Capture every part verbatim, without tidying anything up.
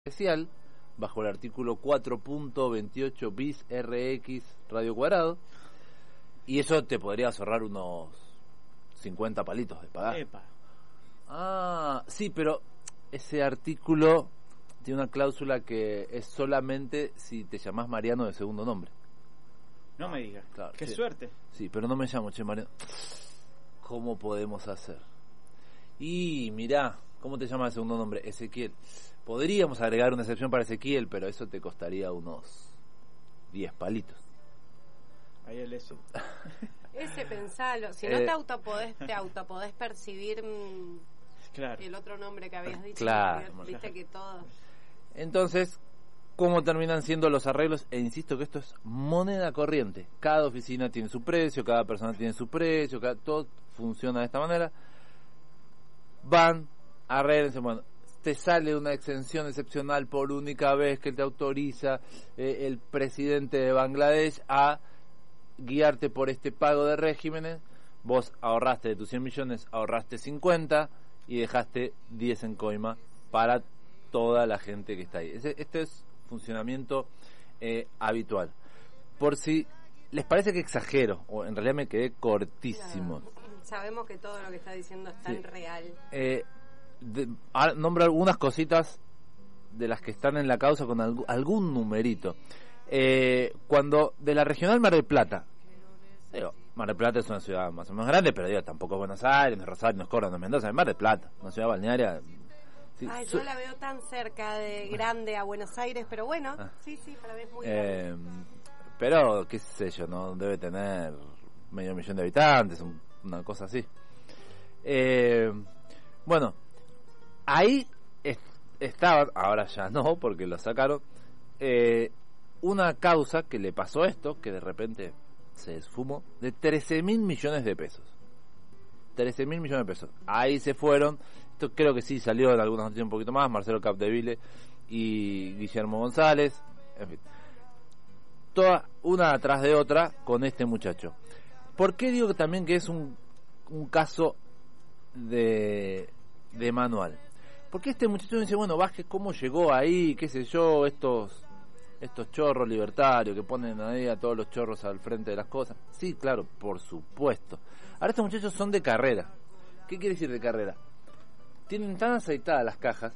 especial bajo el artículo cuatro punto veintiocho bis R X radio cuadrado, y eso te podría ahorrar unos cincuenta palitos de pagar. Epa. Ah, sí, pero ese artículo tiene una cláusula que es solamente si te llamás Mariano de segundo nombre. No me digas. Claro, Qué sí. suerte. Sí, pero no me llamo Che Mariano. ¿Cómo podemos hacer? Y mirá, ¿cómo te llamas de segundo nombre? Ezequiel. Podríamos agregar una excepción para Ezequiel, pero eso te costaría unos diez palitos. Ahí el eso. Ese pensalo. Si no Eh, te autopodés, te autopodés percibir mm, Claro. el otro nombre que habías dicho. Claro. Viste Claro. que todo... Entonces, ¿cómo terminan siendo los arreglos? E insisto que esto es moneda corriente. Cada oficina tiene su precio, cada persona tiene su precio, cada, todo funciona de esta manera. Van, arreglense, bueno, te sale una exención excepcional por única vez que te autoriza eh, el presidente de Bangladesh a guiarte por este pago de regímenes. Vos ahorraste de tus cien millones, ahorraste cincuenta y dejaste diez en coima para toda la gente que está ahí. Ese, este es funcionamiento eh, habitual. Por si les parece que exagero, o en realidad me quedé cortísimo. Claro. Sabemos que todo lo que está diciendo es tan Sí. real. Eh, de, ahora nombro algunas cositas de las que están en la causa con alg- algún numerito. Eh, cuando de la regional Mar del Plata, digo, Mar del Plata es una ciudad más o menos grande, pero digo, tampoco es Buenos Aires, no es Rosario, no es Córdoba, no es Mendoza, es Mar del Plata, una ciudad balnearia. Sí, Ay, su- yo la veo tan cerca de grande a Buenos Aires, pero bueno, Ah. sí, sí, para mí es muy grande. eh, pero, qué sé yo, no debe tener medio millón de habitantes, un- una cosa así. Eh, bueno, ahí es- estaba, ahora ya no, porque lo sacaron, eh, una causa que le pasó esto, que de repente se esfumó, de trece mil millones de pesos. trece mil millones de pesos. Ahí se fueron, esto creo que sí salió en algunas noticias un poquito más, Marcelo Capdeville y Guillermo González, en fin. Toda una atrás de otra con este muchacho. ¿Por qué digo que también que es un, un caso de, de manual? Porque este muchacho dice, bueno, Vázquez, ¿cómo llegó ahí? ¿Qué sé yo? Estos estos chorros libertarios que ponen ahí a todos los chorros al frente de las cosas. Sí, claro, por supuesto. Ahora estos muchachos son de carrera. ¿Qué quiere decir de carrera? Tienen tan aceitadas las cajas,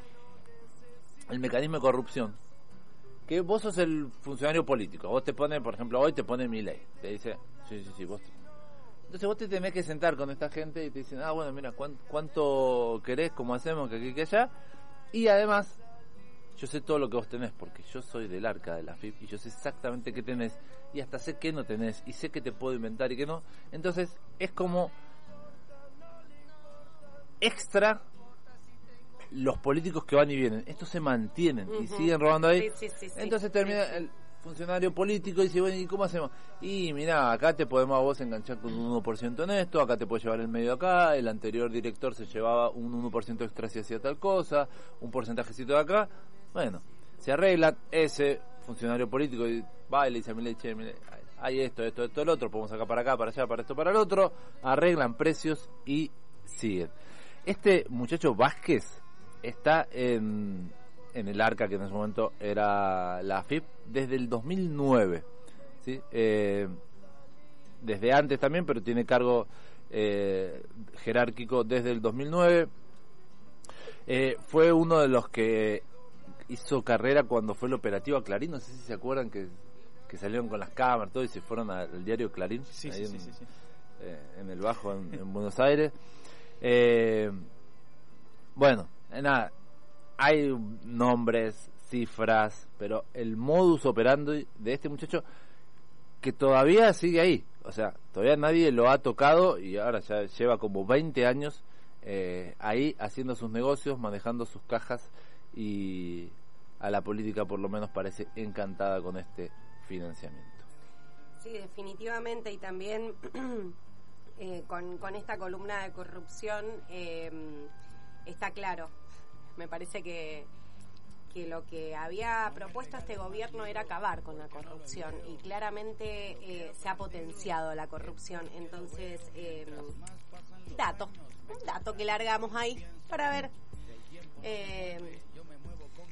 el mecanismo de corrupción, que vos sos el funcionario político. Vos te pones, por ejemplo, hoy te pone Milei. Te dice, sí, sí, sí, vos. Entonces vos te tenés que sentar con esta gente y te dicen, ah, bueno, mira, ¿cuán, ¿cuánto querés? ¿Cómo hacemos? Que aquí, que allá. Y además, yo sé todo lo que vos tenés, porque yo soy del arca de la F I P y yo sé exactamente qué tenés y hasta sé qué no tenés y sé qué te puedo inventar y qué no. Entonces es como extra los políticos que van y vienen. Estos se mantienen y Ujú. siguen robando ahí. Sí, sí, sí, sí. Entonces termina Sí, sí. el funcionario político y dice, bueno, ¿y cómo hacemos? Y mirá, acá te podemos a vos enganchar con un uno por ciento en esto, acá te puedes llevar el medio acá, el anterior director se llevaba un uno por ciento extra si hacía tal cosa, un porcentajecito de acá. Bueno, se arreglan, ese funcionario político y va y le dice a Milei, che, Milei, hay esto, esto, esto, el otro, podemos sacar para acá, para allá, para esto, para el otro, arreglan precios y siguen. Este muchacho Vázquez está en, en el arca que en ese momento era la F I P desde el dos mil nueve, ¿sí? Eh, desde antes también, pero tiene cargo eh, jerárquico desde el dos mil nueve. Eh, fue uno de los que hizo carrera cuando fue el operativo a Clarín, no sé si se acuerdan que, que salieron con las cámaras todo y se fueron al diario Clarín, Sí, ahí sí, en, sí, sí, sí. eh, en el Bajo, en, en Buenos Aires. Eh, bueno, eh, nada, hay nombres, cifras, pero el modus operandi de este muchacho que todavía sigue ahí, o sea, todavía nadie lo ha tocado y ahora ya lleva como veinte años eh, ahí haciendo sus negocios, manejando sus cajas, y a la política por lo menos parece encantada con este financiamiento. Sí, definitivamente, y también eh, con, con esta columna de corrupción eh, está claro. Me parece que, que lo que había propuesto este gobierno era acabar con la corrupción y claramente eh, se ha potenciado la corrupción. Entonces, eh, dato, un dato que largamos ahí para ver. Eh,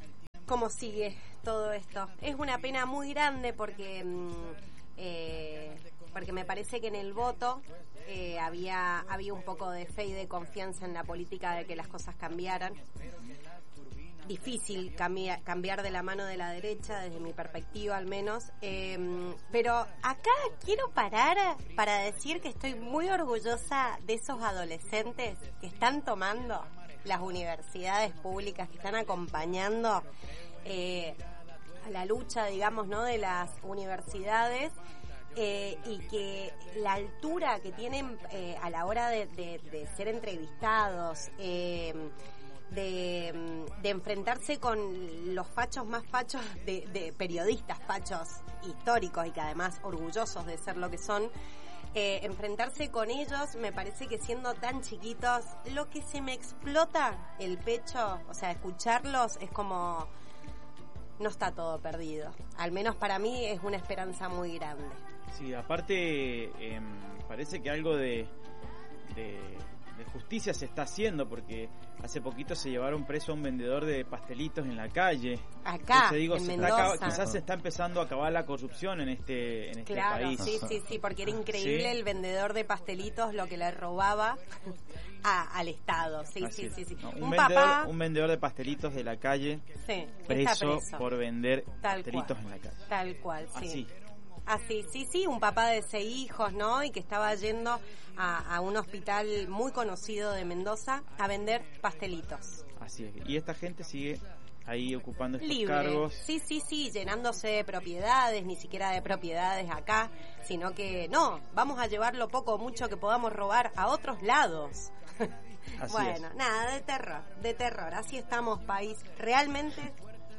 cómo sigue todo esto. Es una pena muy grande porque mm, eh, porque me parece que en el voto eh, había había un poco de fe y de confianza en la política de que las cosas cambiaran. Difícil cambiar, cambiar de la mano de la derecha, desde mi perspectiva al menos. Eh, pero acá quiero parar para decir que estoy muy orgullosa de esos adolescentes que están tomando las universidades públicas, que están acompañando eh, a la lucha, digamos, ¿no?, de las universidades. Eh, y que la altura que tienen eh, a la hora de, de, de ser entrevistados, eh, de, de enfrentarse con los fachos más fachos de, de periodistas fachos históricos y que además orgullosos de ser lo que son, eh, enfrentarse con ellos, me parece que siendo tan chiquitos, lo que se me explota el pecho, o sea, escucharlos es como no está todo perdido. Al menos para mí es una esperanza muy grande. Sí, aparte eh, parece que algo de, de, de justicia se está haciendo, porque hace poquito se llevaron preso a un vendedor de pastelitos en la calle. Acá, Entonces, digo, en se Mendoza. Está, quizás se está empezando a acabar la corrupción en este, en este Claro, país. sí, sí, sí, porque era increíble Sí. el vendedor de pastelitos lo que le robaba a, al Estado. Sí, Así sí, es. sí, sí. No, un, un vendedor, papá, un vendedor de pastelitos de la calle sí, está preso, preso. por vender Tal pastelitos cual. en la calle. Tal cual, sí. Así. Así, sí, sí, un papá de seis hijos, ¿no? Y que estaba yendo a, a un hospital muy conocido de Mendoza a vender pastelitos. Así es. Y esta gente sigue ahí ocupando estos Libre. cargos. Sí, sí, sí, llenándose de propiedades, ni siquiera de propiedades acá, sino que no, vamos a llevar lo poco o mucho que podamos robar a otros lados. Así Bueno, es. nada, de terror, de terror. Así estamos, país. Realmente.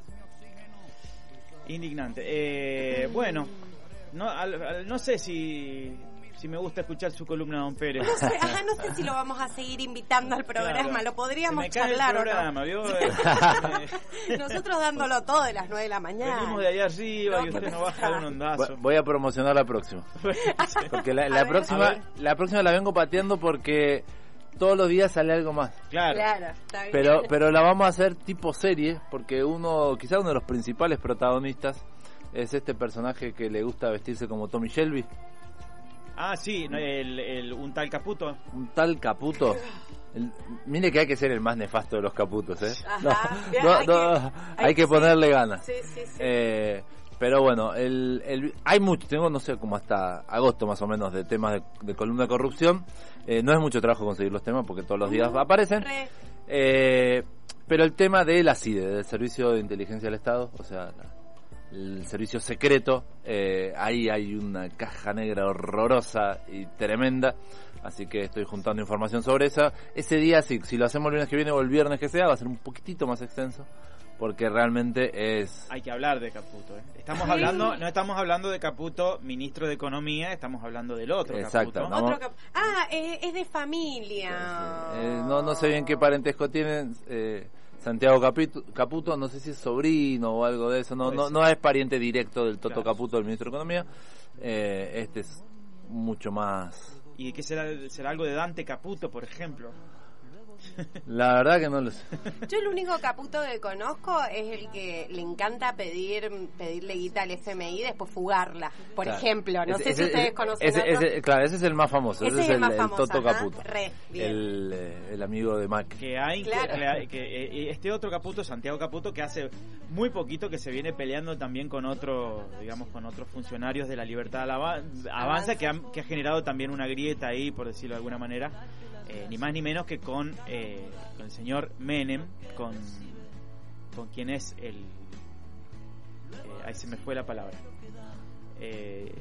Indignante. Eh, bueno, no, al- al- no sé si, si me gusta escuchar su columna, don Pérez. No sé, ajá, no sé si lo vamos a seguir invitando al programa, Claro. lo podríamos Se me cae el charlar o programa, no. ¿vio? Eh, Nosotros dándolo todo de las nueve de la mañana. Venimos de allá arriba No, y usted qué nos baja de un ondazo. Voy- Voy a promocionar la próxima. Porque la, A la ver. próxima A ver. la próxima la vengo pateando porque todos los días sale algo más. Claro. Claro, está bien. Pero pero la vamos a hacer tipo serie porque uno, quizás uno de los principales protagonistas es este personaje que le gusta vestirse como Tommy Shelby, Ah, sí, no, el, el, un tal Caputo. un tal Caputo. El- mire que hay que ser el más nefasto de los Caputos, ¿eh? Ajá. No, Bien, no, hay no, que- hay hay que que- ponerle ganas. Sí, sí, sí. Eh, pero bueno, el, el, hay mucho, tengo no sé cómo hasta agosto más o menos de temas de, de columna de corrupción. Eh, no es mucho trabajo conseguir los temas porque todos los días aparecen. Re. Eh, pero el tema de la C I D E, del Servicio de Inteligencia del Estado, o sea, la- el servicio secreto, eh, ahí hay una caja negra horrorosa y tremenda. Así que estoy juntando información sobre eso. Ese día, sí, si lo hacemos el viernes que viene o el viernes que sea, va a ser un poquitito más extenso. Porque realmente es... Hay que hablar de Caputo. ¿eh? Estamos Sí. hablando, no estamos hablando de Caputo, ministro de Economía, estamos hablando del otro Exacto, Caputo. ¿no? Otro cap- ah, eh, es de familia. Eh, no, no sé bien qué parentesco tienen. Eh, Santiago Caputo, Caputo, no sé si es sobrino o algo de eso. No, Puede no, ser. no es pariente directo del Toto Claro. Caputo, del ministro de Economía. Eh, este es mucho más... ¿Y qué será? ¿Será algo de Dante Caputo, por ejemplo? La verdad que no lo sé. Yo el único Caputo que conozco es el que le encanta pedir pedirle guita al F M I y después fugarla, por Claro. ejemplo. No Ese- sé ese- si ustedes ese- conocen ese- otro. ese- claro, ese es el más famoso. Ese Ese, es es el más el, famoso, Toto ajá. Caputo. Re, bien. El, eh, el amigo de Mac. Que hay Claro. que, hay- que, eh, este otro Caputo, Santiago Caputo, que hace muy poquito que se viene peleando también con otro, digamos, con otros funcionarios de la Libertad Ava- Avanza, que, han- que ha generado también una grieta ahí, por decirlo de alguna manera, eh, ni más ni menos que con, eh, con el señor Menem, con, con quien es el... eh, ahí se me fue la palabra. Eh,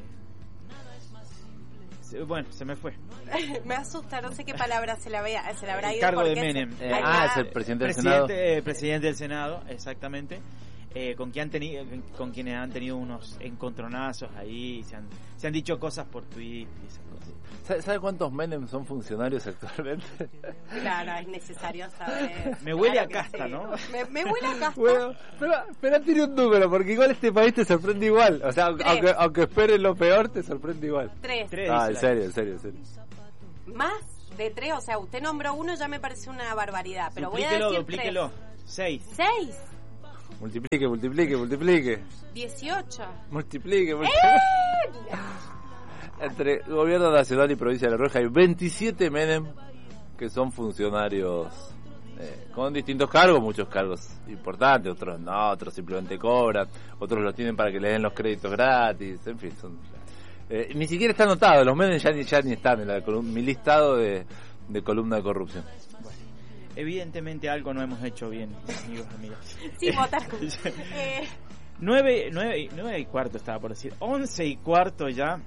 se- bueno, se me fue. Me asusta, no sé qué palabra se la, vea, se la habrá El ido. cargo de porque es- Menem. Eh, Ahí ah, va. es el presidente del Senado. presidente, eh, presidente del Senado, exactamente, eh, con quien han tenido, con quienes han tenido unos encontronazos ahí, se han, se han dicho cosas por Twitter y esas cosas. ¿Sabe, sabe cuántos Menem son funcionarios actualmente? Claro, es necesario saber. Me huele Claro a que casta, sí. ¿no? Me, me huele a casta. Bueno, pero, pero tiene un número, porque igual este país te sorprende igual. O sea, aunque, Tres. aunque, aunque esperes lo peor, te sorprende igual. Tres. Tres. Ah, dice en la- serio, en serio, en serio. Más de tres, o sea, usted nombró uno, ya me parece una barbaridad. Pero voy a duplíquelo, decir duplíquelo. Seis. tres. Seis. Multiplique, multiplique, multiplique. dieciocho. Multiplique, multiplique. ¡Eh! Entre gobierno nacional y provincia de La Rioja hay veintisiete Menem que son funcionarios eh, con distintos cargos, muchos cargos importantes, otros no, otros simplemente cobran, otros los tienen para que les den los créditos gratis, en fin, son, eh, ni siquiera está anotado, los Menem ya ni, ya ni están en la columna, mi listado de, de columna de corrupción. Bueno, evidentemente algo no hemos hecho bien, amigos y amigas. Sí, votar. eh. Nueve, nueve, nueve y cuarto estaba por decir, once y cuarto ya.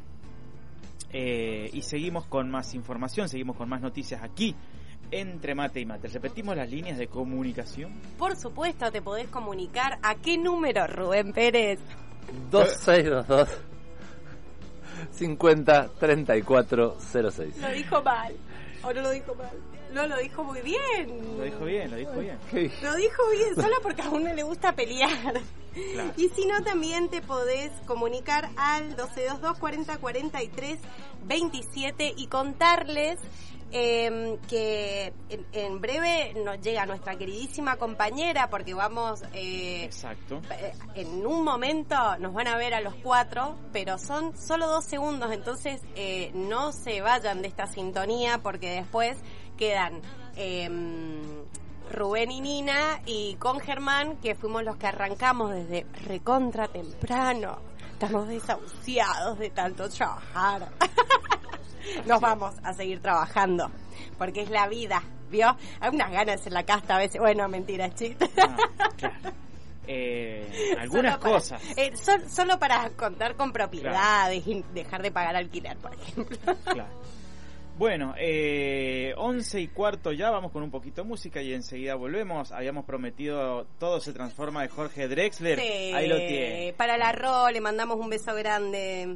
Eh, y seguimos con más información, seguimos con más noticias aquí Entre Mate y Mate. Repetimos las líneas de comunicación. Por supuesto, te podés comunicar. ¿A qué número, Rubén Pérez? dos seis dos dos cincuenta treinta y cuatro cero seis. Lo dijo mal. ¿O no lo dijo mal? No, lo dijo muy bien. Lo dijo bien, lo dijo bien. Lo dijo bien, solo porque a uno le gusta pelear. Claro. Y si no, también te podés comunicar al doce veintidós cuarenta cuarenta y tres veintisiete y contarles eh, que en, en breve nos llega nuestra queridísima compañera, porque vamos... Eh, Exacto. En un momento nos van a ver a los cuatro, pero son solo dos segundos, entonces eh, no se vayan de esta sintonía, porque después quedan... Eh, Rubén y Nina, y con Germán, que fuimos los que arrancamos desde recontra temprano. Estamos desahuciados de tanto trabajar. Nos vamos a seguir trabajando, porque es la vida, ¿vio? Hay unas ganas en la casta a veces. Bueno, mentira, chiste. Ah, claro. Eh, algunas solo cosas. Para, eh, sol, solo para contar con propiedades, claro. Y dejar de pagar alquiler, por ejemplo. Claro. Bueno, eh, once y cuarto ya, vamos con un poquito de música y enseguida volvemos. Habíamos prometido Todo se transforma de Jorge Drexler. Sí, ahí lo tiene. Para la Ro, le mandamos un beso grande.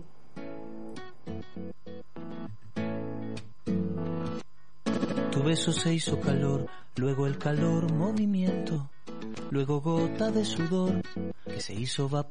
Tu beso se hizo calor, luego el calor movimiento, luego gota de sudor que se hizo vapor.